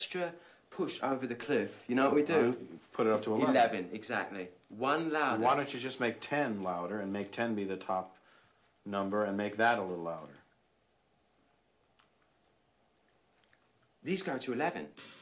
extra push over the cliff. You know what we do? Put it up to 11. 11, exactly. One louder. Why don't you just make 10 louder and make 10 be the top number and make that a little louder? These go to 11.